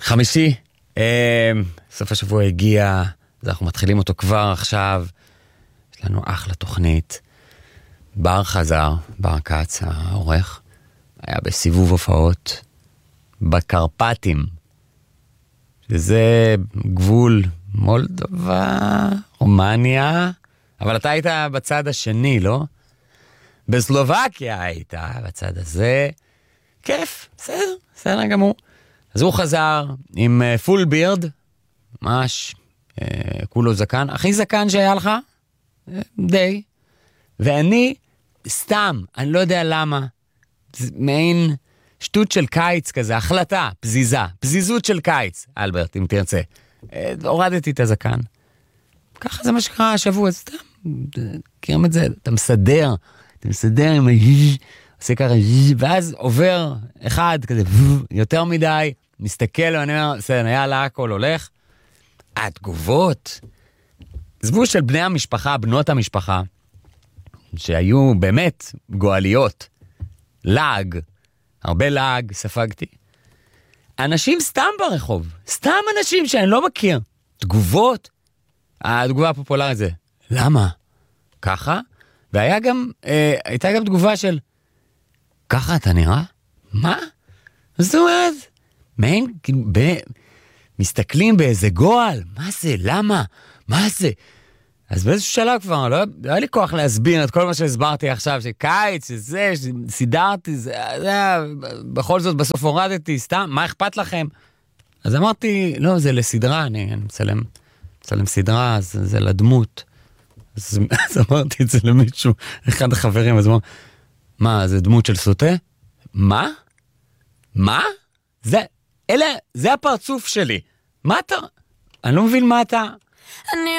חמישי, סוף השבוע הגיע, אז אנחנו מתחילים אותו כבר עכשיו, יש לנו אחלה תוכנית, בר חזר, בר קץ, העורך, היה בסיבוב הופעות, בקרפטים, שזה גבול מולדובה, רומניה, אבל אתה היית בצד השני, לא? בסלובקיה היית, בצד הזה, כיף, בסדר גמור. אז הוא חזר עם פול בירד, ממש, כולו זקן, הכי זקן שהיה לך, די, ואני סתם, אני לא יודע למה, מעין שטות של קיץ כזה, החלטה, פזיזות של קיץ, אלברט, אם תרצה. הורדתי את הזקן. ככה זה מה שקרה השבוע, סתם, מכירים את זה, אתה מסדר עם עושה ככה, ואז עובר אחד כזה, יותר מדי, מסתכל, ואני אומר, בסדר, היה הכל הולך. התגובות, עזבו של בני המשפחה, בנות המשפחה, שהיו באמת גואליות, לעג, הרבה לעג, ספגתי. אנשים סתם ברחוב, סתם אנשים שאני לא מכיר. תגובות, התגובה הפופולרית זה, למה? ככה? הייתה גם תגובה של, ככה אתה נראה? מה? זאת אומרת, מסתכלים באיזה גועל, מה זה? למה? מה זה? אז באיזשהו שלב כבר, לא היה לי כוח להסביר את כל מה שהסברתי עכשיו, שקיץ, שזה, שסידרתי, בכל זאת בסוף הורדתי, סתם, מה אכפת לכם? אז אמרתי, לא, זה לסדרה, אני מצלם סדרה, זה לדמות. אז אמרתי את זה למישהו, אחד החברים, אז אמר, מה, זה דמות של סוטה? מה? זה הפרצוף שלי. מה אתה? אני לא מבין מה אתה...